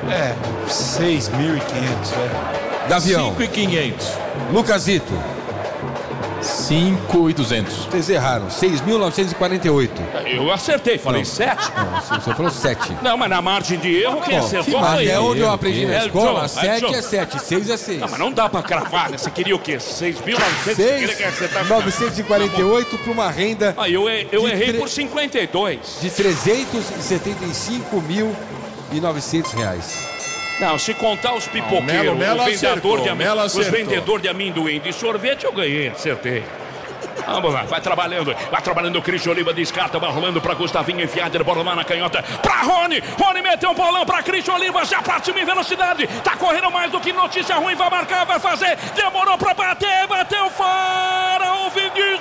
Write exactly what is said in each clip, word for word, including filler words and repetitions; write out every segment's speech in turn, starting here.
É, seis mil e quinhentos, é. Gavião. cinco mil e quinhentos. Lucasito. cinco mil e duzentos. Vocês erraram, seis mil novecentos e quarenta e oito. Eu acertei, falei sete. Não, você falou sete. Não, mas na margem de erro, quem Bom, acertou mas foi é eu. onde eu aprendi na É, escola, John, sete John. é sete, seis é seis. Não, mas não dá pra cravar, né? Você queria o quê? seis mil e novecentos? seis mil novecentos e quarenta e oito para uma renda Ah, eu, eu de errei tre- por cinquenta e dois. de trezentos e setenta e cinco mil e novecentos reais. Não, se contar os pipoqueiros, Melo- Melo o vendedor acertou, de amendoim, Melo os acertou. vendedores de amendoim de sorvete, eu ganhei, acertei. Vamos lá, vai trabalhando, vai trabalhando o Cristian Oliva, descarta, vai rolando pra Gustavinho, enfiada de bola lá na canhota, pra Rony, Rony meteu um bolão pra Cristian Oliva, já partiu em velocidade, tá correndo mais do que notícia ruim, vai marcar, vai fazer, demorou pra bater, bateu fora, o Vinícius,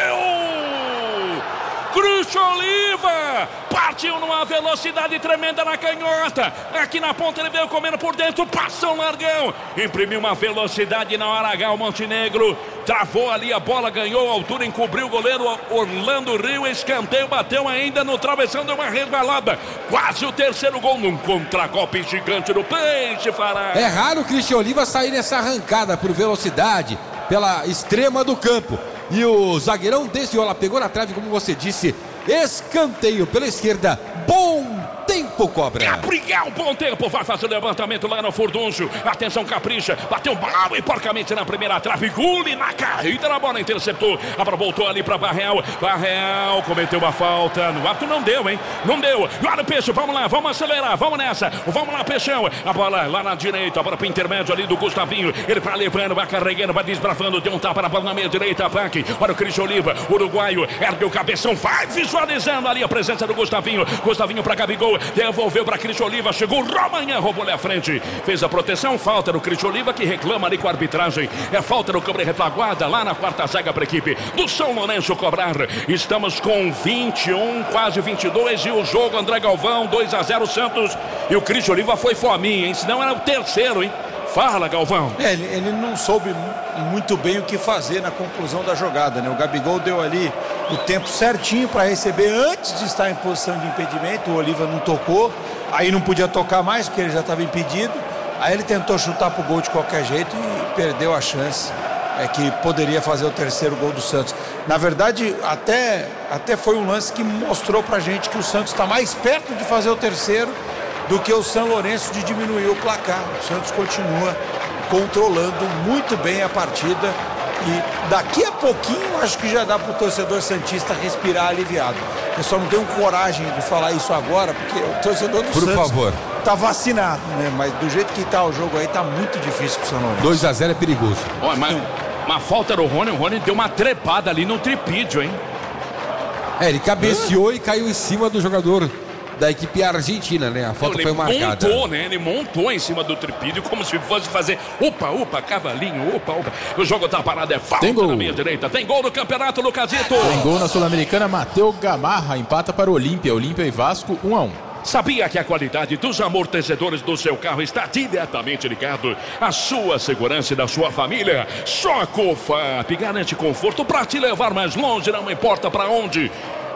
Cristian Oliva partiu numa velocidade tremenda na canhota. Aqui na ponta ele veio comendo por dentro, passou um largão. Imprimiu uma velocidade na hora H o Montenegro. Travou ali a bola, ganhou a altura, encobriu o goleiro Orlando Rio. Escanteio, bateu ainda no travessão, deu uma resbalada. Quase o terceiro gol num contragolpe gigante do Peixe Fará. É raro o Cristian Oliva sair nessa arrancada por velocidade, pela extrema do campo. E o zagueirão desviou, ela pegou na trave, como você disse. Escanteio pela esquerda. Bom tempo, Cobra. Gabriel, bom tempo, vai fazer o levantamento lá no Furdúncio. Atenção, capricha, bateu mal e porcamente na primeira trave. Gule na carreira, a bola interceptou. A bola voltou ali pra Barreal. Barreal cometeu uma falta. No ato não deu, hein? Não deu. Olha o Peixe, vamos lá, vamos acelerar, vamos nessa. Vamos lá, Peixão. A bola lá na direita, a bola pro intermédio ali do Gustavinho. Ele vai levando, vai carregando, vai desbravando. Deu um tapa na bola na meia direita, ataque. Olha o Cristian Oliva, uruguaio, ergue o cabeção, vai visualizando ali a presença do Gustavinho. Gustavinho pra Gabigol. Devolveu para Cristian Oliva, chegou o Romanhã, roubou ali à frente, fez a proteção, falta do Cristian Oliva que reclama ali com a arbitragem, é falta do cobra retaguarda lá na quarta zaga para a equipe do São Lourenço cobrar. Estamos com vinte e um, quase vinte e dois e o jogo André Galvão, dois a zero Santos, e o Cristian Oliva foi fominha, hein? Senão era o terceiro, hein? Fala, Galvão. É, ele, ele não soube muito bem o que fazer na conclusão da jogada, né? O Gabigol deu ali o tempo certinho para receber antes de estar em posição de impedimento. O Oliva não tocou, aí não podia tocar mais porque ele já estava impedido. Aí ele tentou chutar pro gol de qualquer jeito e perdeu a chance. É que poderia fazer o terceiro gol do Santos. Na verdade, até, até foi um lance que mostrou pra gente que o Santos está mais perto de fazer o terceiro do que o São Lourenço de diminuir o placar. O Santos continua controlando muito bem a partida e daqui a pouquinho acho que já dá para o torcedor santista respirar aliviado. Eu só não tenho coragem de falar isso agora porque o torcedor do Por Santos favor. tá vacinado, né? Mas do jeito que tá o jogo aí tá muito difícil pro São Lourenço. dois a zero é perigoso. Olha, mas uma falta do Rony, o Rony deu uma trepada ali no tripídio, hein? É, ele cabeceou e caiu em cima do jogador da equipe argentina, né? A falta Ele foi marcada. montou, né? Ele montou em cima do tripídio como se fosse fazer opa, opa, cavalinho, opa, opa. O jogo tá parado, é falta Tem gol. na minha direita. Tem gol do campeonato, Lucasito. Tem gol na Sul-Americana, Mateu Gamarra empata para o Olímpia. Olímpia e Vasco, um a um. Sabia que a qualidade dos amortecedores do seu carro está diretamente ligado à sua segurança e da sua família? Só a Cofap garante conforto para te levar mais longe, não importa para onde.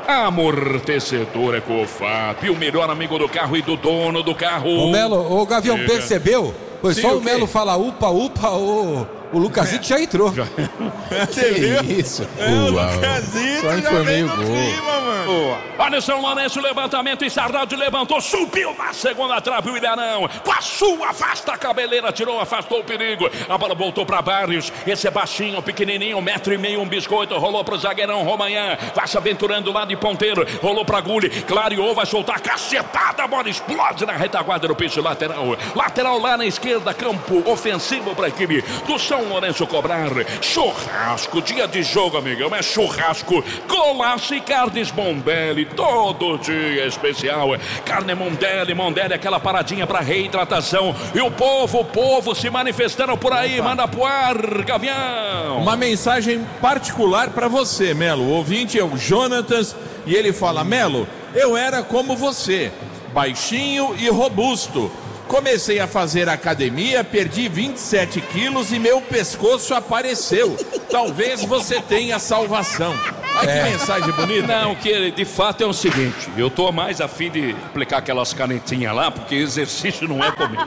Amortecedor é Cofap, o melhor amigo do carro e do dono do carro. O Melo, o Gavião Chega. percebeu? Foi Sim, só o o quê? Melo falar upa, upa, o, o Lucasito já entrou. Que isso? Uau. Só informei o gol. Olha o São Lourenço, levantamento e Sarnaldi levantou, subiu na segunda trave o Ilharão, passou, afasta a cabeleira, tirou, afastou o perigo, a bola voltou para Barrios, esse é baixinho, pequenininho, um metro e meio, um biscoito, rolou pro zagueirão Romanhã, vai se aventurando lá de ponteiro, rolou pra Gulli, clareou, vai soltar, cacetada, a bola explode na retaguarda do Peixe, lateral, lateral lá na esquerda, campo ofensivo pra equipe do São Lourenço cobrar, churrasco, dia de jogo, amigão, é churrasco, golaço e carnes Mondelli, todo dia especial, carne Mondelli, Mondelli, aquela paradinha pra reidratação, e o povo, o povo se manifestando por aí, manda pro ar, Gavião. Uma mensagem particular para você, Melo. O ouvinte é o Jonatas e ele fala: Melo, eu era como você, baixinho e robusto. Comecei a fazer academia, perdi vinte e sete quilos e meu pescoço apareceu. Talvez você tenha salvação. Olha que mensagem bonita. Não, que de fato é o seguinte, eu tô mais a fim de aplicar aquelas canetinhas lá, porque exercício não é comigo.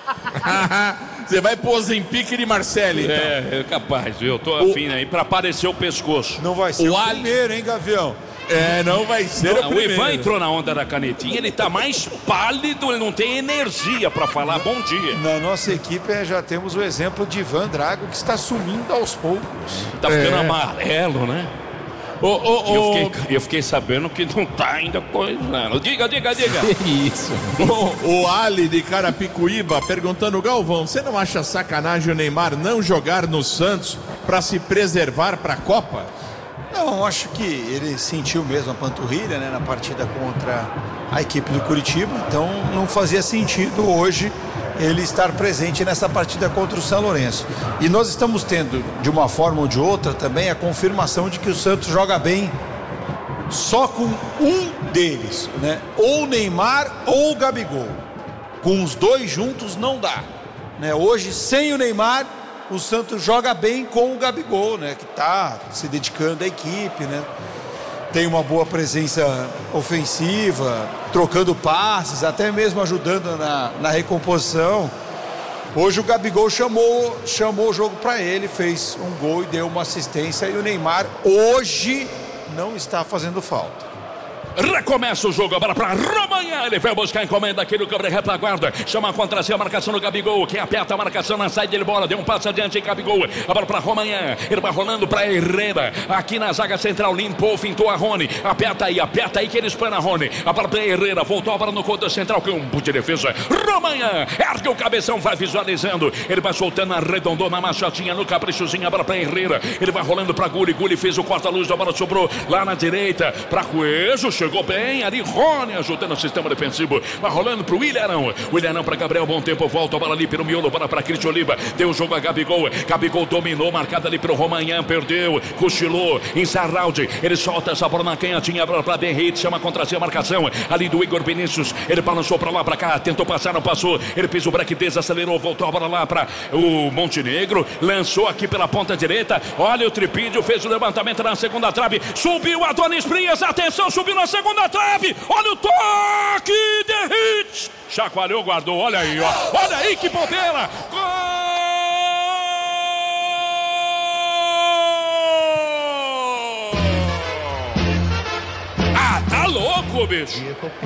Você vai pôr Ozempic de Marcelo, então. É, é capaz, eu tô afim aí pra aparecer o pescoço. Não vai ser O o, Ali- primeiro, hein, Gavião? É, não vai ser Não, o o primeiro. Ivan entrou na onda da canetinha, ele tá mais pálido, ele não tem energia pra falar bom dia. Na nossa equipe eh, já temos o exemplo de Ivan Drago, que está sumindo aos poucos. Tá ficando É. amarelo, né? Ô, ô, E eu ô, fiquei, eu fiquei sabendo que não tá ainda coisando. Diga, diga, diga. Isso. O, o Ali de Carapicuíba perguntando, Galvão, você não acha sacanagem o Neymar não jogar no Santos para se preservar para a Copa? Não, acho que ele sentiu mesmo a panturrilha, né, na partida contra a equipe do Curitiba, então não fazia sentido hoje ele estar presente nessa partida contra o São Lourenço. E nós estamos tendo, de uma forma ou de outra, também a confirmação de que o Santos joga bem só com um deles, né? Ou o Neymar ou o Gabigol. Com os dois juntos não dá, né? Hoje, sem o Neymar, o Santos joga bem com o Gabigol, né? Que está se dedicando à equipe, né? Tem uma boa presença ofensiva, trocando passes, até mesmo ajudando na, na recomposição. Hoje o Gabigol chamou, chamou o jogo para ele, fez um gol e deu uma assistência. E o Neymar hoje não está fazendo falta. Recomeça o jogo, agora para Romanha. Ele vai buscar a encomenda aqui no câmera retaguarda. Chama contra si a marcação do Gabigol, que aperta a marcação na saída de bola. Deu um passo adiante em Gabigol. Agora para Romanha. Ele vai rolando para Herrera. Aqui na zaga central, limpou, fintou a Rony. Aperta aí, aperta aí que ele espana a Rony. Agora para Herrera. Voltou agora no conta central. Que um de defesa. Romanha. Ergue o cabeção, vai visualizando. Ele vai soltando a redondona, machatinha no caprichozinho. Agora para Herrera. Ele vai rolando para Guli. Guli fez o corta-luz. A bola sobrou lá na direita. Para Coelho. Chegou bem ali, Rony ajudando o sistema defensivo, vai rolando pro Willian, Willian para Gabriel, bom tempo, volta a bola ali pelo miolo, bola para Cristian Oliva, deu o jogo a Gabigol, Gabigol dominou, marcada ali pro Romanhã, perdeu, cochilou, em Sarraldi, ele solta essa bola na canhotinha, bola para Derrite, chama contra si a marcação, ali do Igor Vinícius, ele balançou pra lá, pra cá, tentou passar, não passou, ele fez o break, desacelerou, voltou a bola lá para o Montenegro, lançou aqui pela ponta direita, olha o Tripídio, fez o levantamento na segunda trave, subiu Adonis Frias, atenção, subiu na segunda trave, olha o toque, Derrite, chacoalhou, guardou, olha aí, ó, olha aí que bobeira, gol! Ah, tá louco, bicho!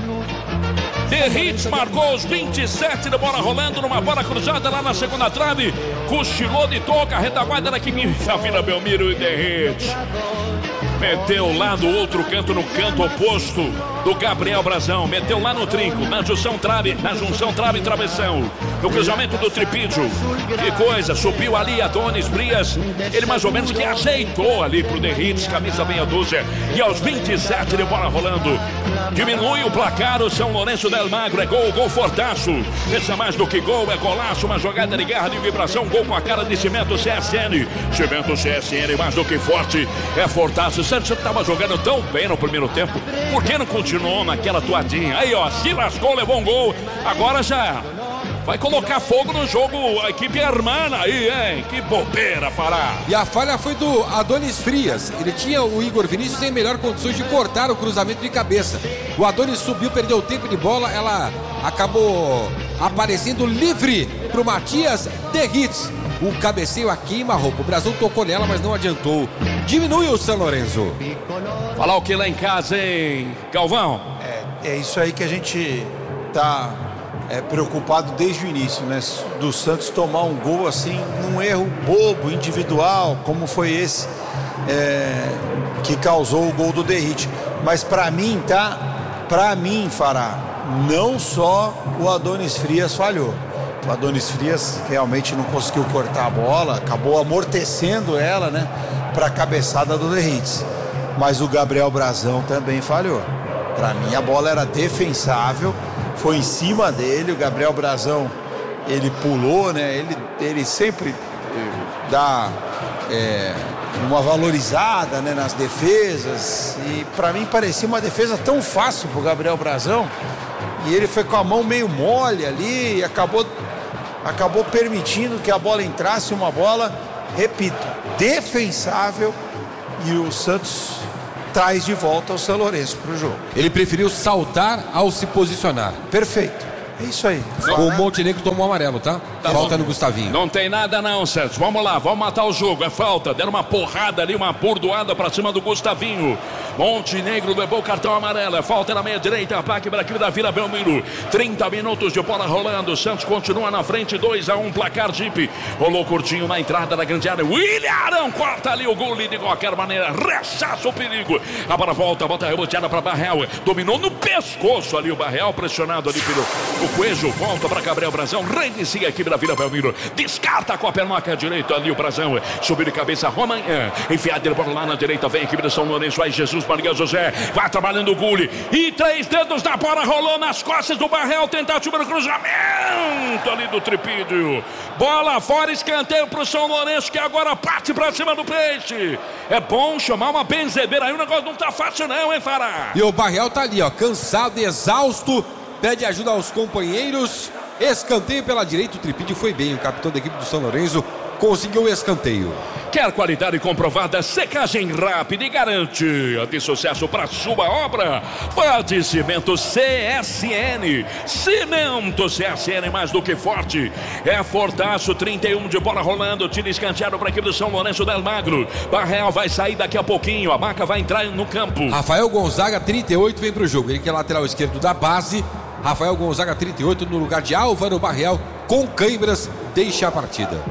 Derrite marcou os vinte e sete da bola rolando numa bola cruzada lá na segunda trave, cochilou de toca, a retaguarda da Quimim, a Vila Belmiro e Derrite. Meteu lá do outro canto, no canto oposto do Gabriel Brazão. Meteu lá no trinco, na junção trave, na junção trave e travessão. No cruzamento do Tripídio. Que coisa, subiu ali Adonis Frias. Ele mais ou menos que ajeitou ali pro Derrite, camisa meia dúzia. E aos vinte e sete de bola rolando. Diminui o placar, o São Lourenço del Magro. É gol, gol fortaço. Esse é mais do que gol, é golaço. Uma jogada de garra, de vibração. Gol com a cara de Cimento C S N. Cimento C S N, mais do que forte. É fortaço. O Santos estava jogando tão bem no primeiro tempo. Por que não continuou naquela toadinha? Aí, ó, se lascou, levou um gol. Agora já vai colocar fogo no jogo a equipe hermana aí, hein? Que bobeira fará. E a falha foi do Adonis Frias. Ele tinha o Igor Vinícius em melhor condições de cortar o cruzamento de cabeça. O Adonis subiu, perdeu o tempo de bola. Ela acabou aparecendo livre para o Matias Derrite. O cabeceio a queima-roupa. O Brasil tocou nela, mas não adiantou. Diminui o São Lourenço. Falar o que lá em casa, hein, Galvão? É, é isso aí que a gente tá é, preocupado desde o início, né? Do Santos tomar um gol assim, num erro bobo, individual, como foi esse é, que causou o gol do Derrite. Mas pra mim, tá? Pra mim, Fará, não só o Adonis Frias falhou. O Adonis Frias realmente não conseguiu cortar a bola, acabou amortecendo ela, né, para a cabeçada do Derrite. Mas o Gabriel Brazão também falhou. Para mim a bola era defensável, foi em cima dele. O Gabriel Brazão, ele pulou, né? Ele, ele sempre dá é, uma valorizada, né, nas defesas. E para mim parecia uma defesa tão fácil pro Gabriel Brazão. E ele foi com a mão meio mole ali e acabou, acabou permitindo que a bola entrasse, uma bola, repito, defensável. E o Santos traz de volta o São Lourenço para o jogo. Ele preferiu saltar ao se posicionar. Perfeito. É isso aí. O Montenegro tomou amarelo, tá? Tá falta bom. no Gustavinho. Não tem nada não, Santos. Vamos lá, vamos matar o jogo. É falta. Deram uma porrada ali, uma burdoada pra cima do Gustavinho. Montenegro levou o cartão amarelo. É falta na meia direita. Ataque para a equipe da Vila Belmiro. trinta minutos de bola rolando. Santos continua na frente. dois a um, placar Jeep. Rolou curtinho na entrada da grande área. William Arão corta ali o gol de qualquer maneira. Rechaça o perigo. A bola volta, bota a reboteada para Barreal. Dominou no pescoço ali o Barreal, pressionado ali pelo o Coelho. Volta para Gabriel Brazão. Reinicia a equipe da Vila Belmiro. Descarta com a pernoca direita ali o Brazão. Subiu de cabeça Roman. Enfiado ele por lá na direita. Vem a equipe de São Lourenço. Vai Jesus Maria José. Vai trabalhando o Gule. E três dedos na bola. Rolou nas costas do Barreal. Tentativa do cruzamento ali do Tripídio. Bola fora. Escanteio para o São Lourenço, que agora parte para cima do Peixe. É bom chamar uma benzedeira aí. O negócio não tá fácil não, hein, Fará? E o Barreal tá ali, ó, cansado, exausto. Pede ajuda aos companheiros. Escanteio pela direita, o Tripídio foi bem. O capitão da equipe do São Lourenço conseguiu o escanteio. Quer qualidade comprovada, secagem rápida e garantia de sucesso para sua obra? Vá de Cimento C S N. Cimento C S N, mais do que forte. É fortaço, trinta e um de bola rolando. Tira escanteado para a equipe do São Lourenço del Magro. Barreal vai sair daqui a pouquinho. A Maca vai entrar no campo. Rafael Gonzaga, trinta e oito, vem pro jogo. Ele que é lateral esquerdo da base. Rafael Gonzaga, trinta e oito, no lugar de Álvaro Barreal, com câimbras, deixa a partida.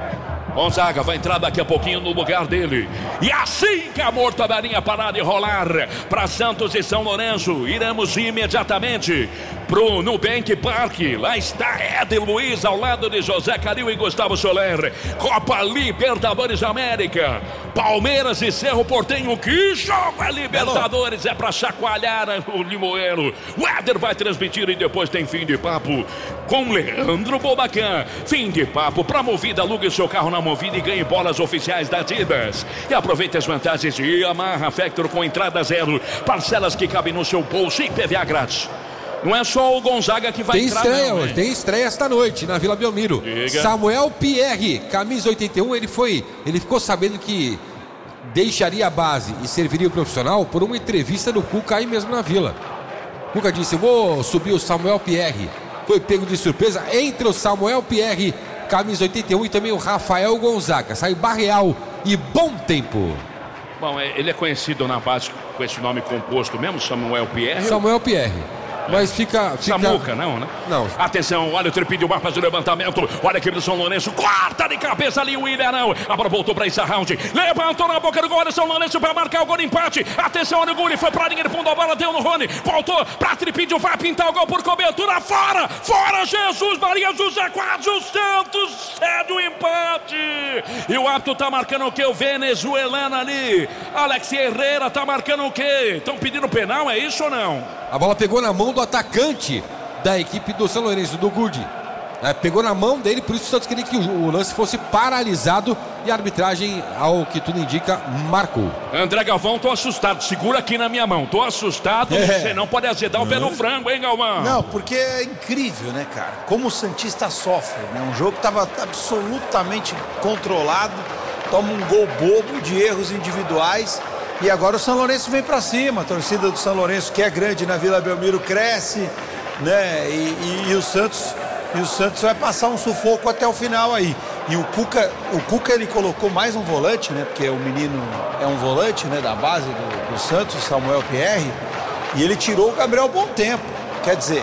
Gonzaga vai entrar daqui a pouquinho no lugar dele. E assim que a mortadarinha parar de rolar para Santos e São Lourenço, iremos imediatamente pro Nubank Park. Lá está Éder Luiz ao lado de José Calil e Gustavo Soler. Copa Libertadores América. Palmeiras e Cerro Porteño. Que jogo é Libertadores? É para chacoalhar o Limoeiro. O Éder vai transmitir e depois tem fim de papo com Leandro Bobacan. Fim de papo para Movida. Alugue seu carro na Movida e ganhe bolas oficiais da Adidas. E aproveite as vantagens de Yamaha Factor com entrada zero. Parcelas que cabem no seu bolso e I P V A grátis. Não é só o Gonzaga que vai tem entrar, estreia não, hoje, hein? tem estreia esta noite na Vila Belmiro. Diga. Samuel Pierre, camisa oitenta e um, ele foi, ele ficou sabendo que deixaria a base e serviria o profissional por uma entrevista do Cuca aí mesmo na Vila. Cuca disse: eu vou subir o Samuel Pierre. Foi pego de surpresa entre o Samuel Pierre, camisa oitenta e um, e também o Rafael Gonzaga. Sai Barreal e Bom Tempo. Bom, ele é conhecido na base com esse nome composto mesmo, Samuel Pierre. Samuel Pierre. Mas fica, fica... Samuca, não, né? Não. Atenção, olha o Tripídio, vai fazer o levantamento. Olha a equipe do São Lourenço, corta de cabeça ali o William Arão. A bola voltou para esse round. Levantou na boca do gol, olha o São Lourenço para marcar o gol de empate. Atenção, olha o Guli, foi para a linha de fundo, a bola deu no Rony. Voltou para Tripídio, vai pintar o gol por cobertura. Fora, fora, Jesus Maria José, quase o Santos cede o empate. E o árbitro tá marcando o que? O venezuelano ali. Alex Herrera tá marcando o que? Estão pedindo penal, é isso ou não? A bola pegou na mão do atacante da equipe do São Lourenço, do Gurdi. É, pegou na mão dele, por isso o Santos queria que o, o lance fosse paralisado e a arbitragem, ao que tudo indica, marcou. André Galvão, tô assustado. Segura aqui na minha mão. Tô assustado, É. você não pode azedar o pé no frango, hein, Galvão? Não, porque é incrível, né, cara? Como o Santista sofre, né? Um jogo que estava absolutamente controlado, toma um gol bobo de erros individuais. E agora o São Lourenço vem pra cima. A torcida do São Lourenço, que é grande na Vila Belmiro, cresce, né? E, e, e o Santos, e o Santos vai passar um sufoco até o final aí. E o Cuca, o Cuca ele colocou mais um volante, né? Porque o menino é um volante, né? Da base do, do Santos, o Samuel Pierre. E ele tirou o Gabriel Bom Tempo. Quer dizer,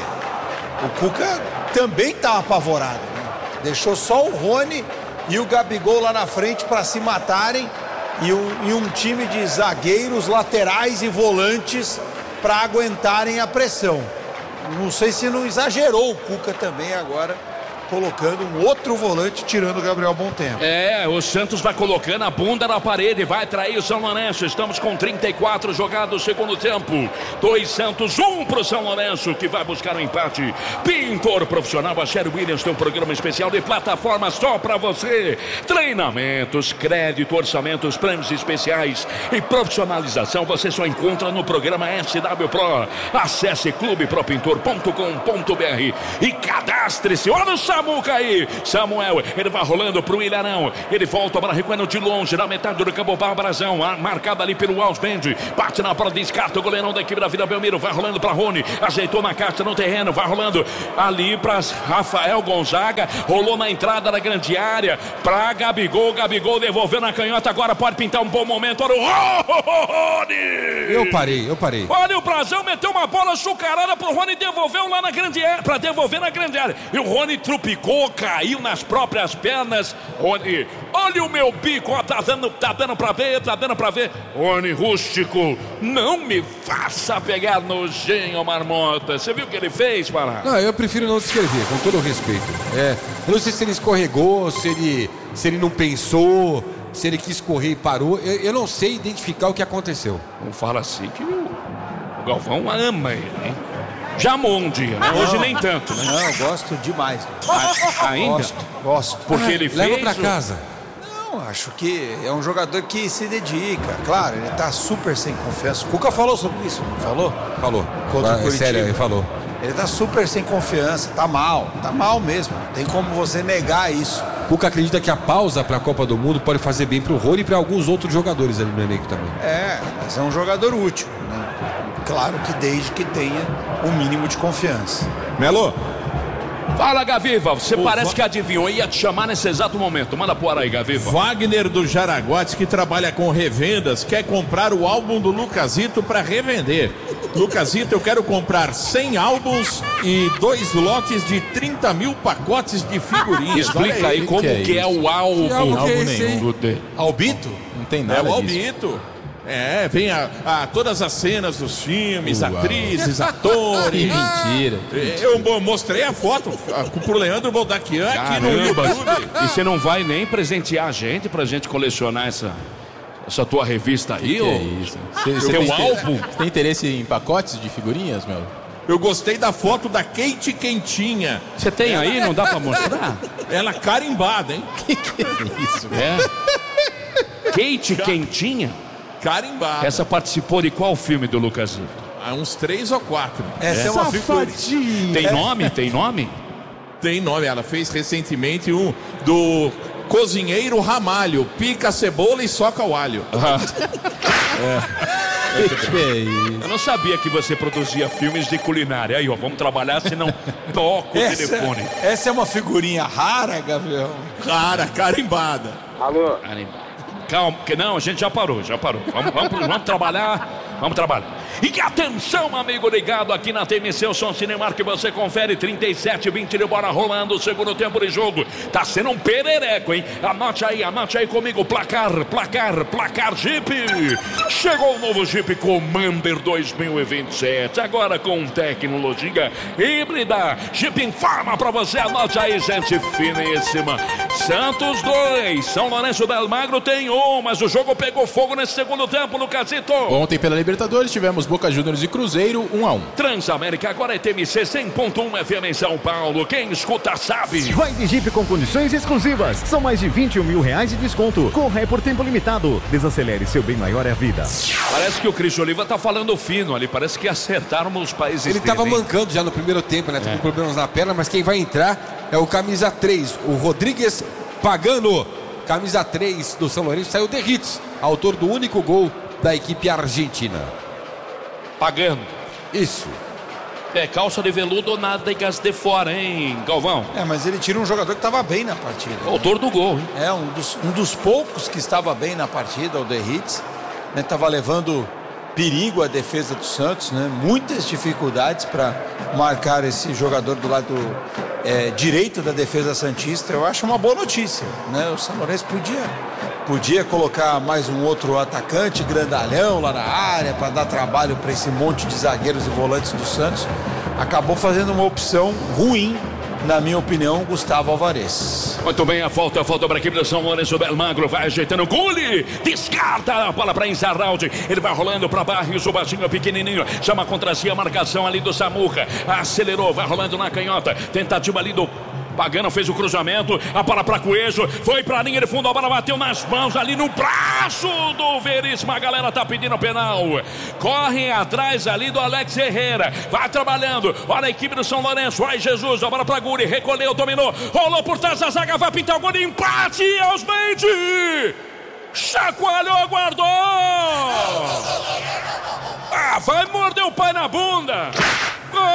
o Cuca também tá apavorado, né? Deixou só o Rony e o Gabigol lá na frente para se matarem. E um, e um time de zagueiros, laterais e volantes para aguentarem a pressão. Não sei se não exagerou o Cuca também agora, colocando um outro volante, tirando o Gabriel Bom Tempo. É, o Santos vai colocando a bunda na parede, vai trair o São Lourenço. Estamos com trinta e quatro jogados no segundo tempo. dois Santos, um pro São Lourenço, que vai buscar o um empate. Pintor profissional, a Sherry Williams tem um programa especial de plataforma só para você. Treinamentos, crédito, orçamentos, prêmios especiais e profissionalização você só encontra no programa S W Pro. Acesse clube pro pintor ponto com ponto br e cadastre-se. Olha o Samuca aí. Samuel, ele vai rolando pro Ilharão. Ele volta para recuando de longe, na metade do campo, Barbazão, marcado ali pelo Alsbend. Bate na bola, descarta o goleirão da equipe da Vila Belmiro. Vai rolando para Rony, ajeitou na caixa no terreno. Vai rolando ali para Rafael Gonzaga. Rolou na entrada da grande área para Gabigol. Gabigol devolveu na canhota. Agora pode pintar um bom momento. Olha o Rony. Eu parei, eu parei. Olha o Brazão, meteu uma bola açucarada pro Rony, devolveu lá na grande área, para devolver na grande área. E o Rony trupicou, caiu nas próprias pernas. Rony, olha o meu bico, ó, tá dando, tá dando pra ver, tá dando pra ver. Rony Rústico, não me faça pegar nojinho, marmota. Você viu o que ele fez, Pará? Não, eu prefiro não descrever, com todo o respeito. É, eu não sei se ele escorregou, se ele, se ele não pensou, se ele quis correr e parou. Eu, eu não sei identificar o que aconteceu. Não fala assim que o, o Galvão ama ele, hein? Já amou um dia, né? Hoje não, nem tanto, né? Não, eu gosto demais. A, ainda? Gosto, gosto. Porque Ah, ele leva fez... pra o... casa. Não, acho que é um jogador que se dedica. Claro, ele tá super sem confiança. O Cuca falou sobre isso, não falou? Falou. Contra o Ah, é Curitiba. sério, ele falou. Ele tá super sem confiança, tá mal, tá mal mesmo. Tem como você negar isso. Cuca acredita que a pausa para a Copa do Mundo pode fazer bem pro Rony e para alguns outros jogadores ali no elenco também. É, mas é um jogador útil, né? Claro que desde que tenha um mínimo de confiança. Melo, Fala, Gaviva, você O parece Va- que adivinhou, ia te chamar nesse exato momento. Manda por aí, Gaviva. Wagner do Jaraguá diz que trabalha com revendas, quer comprar o álbum do Lucasito para revender. Lucasito, eu quero comprar cem álbuns e dois lotes de trinta mil pacotes de figurinhas. Explica Olha aí como que é que é isso? o álbum. Que álbum que é esse, nenhum. hein? do de- Albito? Não tem É nada o disso. Albito. É, vem a, a- todas as cenas dos filmes, Uau. atrizes, atores. Que mentira. Eu mo- mostrei a foto a- pro Leandro Boldaquian aqui no Caramba, YouTube. e você não vai nem presentear a gente pra gente colecionar essa, essa tua revista aí? Que ô? é isso? Você, você Teu tem, álbum? Você tem interesse em pacotes de figurinhas, Melo? Eu gostei da foto da Kate Quentinha. Você tem aí? Não dá pra mostrar? Ela carimbada, hein? Que que é isso, Melo? É. Kate Quentinha? Carimbada. Essa participou de qual filme do Lucasito? Há uns três ou quatro. Essa é, uma figurinha. Tem nome? Tem nome? Tem nome, ela fez recentemente um do cozinheiro Ramalho. Pica a cebola e soca o alho. Que que é isso? Eu não sabia que você produzia filmes de culinária. Aí, ó, vamos trabalhar, senão toca o Essa, telefone. essa é uma figurinha rara, Gabriel. Cara, carimbada. Calma, que não, a gente já parou, já parou. Vamos, vamos, vamos trabalhar, vamos trabalhar. E atenção, amigo ligado aqui na T M C, o Som Cinemark, que você confere trinta e sete, vinte de bola rolando, o segundo tempo de jogo. Tá sendo um perereco, hein? Anote aí, anote aí comigo, placar, placar, placar Jeep. Chegou o novo Jeep Commander dois mil e vinte e sete, agora com tecnologia híbrida. Jeep informa pra você, anote aí, gente finíssima. Santos dois, São Lourenço do Almagro tem um, mas o jogo pegou fogo nesse segundo tempo, Lucasito. Ontem pela Libertadores tivemos Boca Juniors e Cruzeiro, um a um. Transamérica agora é T M C cem ponto um F M em São Paulo. Quem escuta sabe. Vai de Jeep com condições exclusivas. São mais de vinte e um mil reais de desconto. Corra é por tempo limitado. Desacelere, seu bem maior é a vida. Parece que o Cris Oliva tá falando fino ali. Parece que acertaram os países Ele dele, tava hein? mancando já no primeiro tempo, né? Tá com problemas na perna, mas quem vai entrar é o camisa três, o Rodrigues Pagano. Camisa três do São Lourenço, saiu de Hits, autor do único gol da equipe argentina. Pagando. Isso. É calça de veludo, nádegas de fora, hein, Galvão? É, mas ele tira um jogador que estava bem na partida. Autor do gol, hein? É, um dos, um dos poucos que estava bem na partida, o De Hits. Estava levando perigo à defesa do Santos, né? Muitas dificuldades para marcar esse jogador do lado é, direito da defesa santista. Eu acho uma boa notícia, né? O São Lourenço podia, podia colocar mais um outro atacante grandalhão lá na área para dar trabalho para esse monte de zagueiros e volantes do Santos. Acabou fazendo uma opção ruim, na minha opinião, Gustavo Alvarez. Muito bem, a falta, a falta para a equipe do São Lourenço. Belmagro vai ajeitando o gole, descarta a bola para Inzarraldi. Ele vai rolando para Barrios, o baixinho pequenininho, chama contra si a marcação ali do Samuca. Acelerou, vai rolando na canhota. Tentativa ali do Pagano fez o cruzamento, a bola para Coelho, foi para a linha de fundo, a bola bateu nas mãos ali no braço do Veríssimo. A galera tá pedindo penal. Correm atrás ali do Alex Herrera. Vai trabalhando. Olha a equipe do São Lourenço. Vai Jesus, a bola para Guri, recolheu, dominou, rolou por trás da zaga, vai pintar o gol de empate aos vinte. Chacoalhou, aguardou. Ah, vai morder o pai na bunda.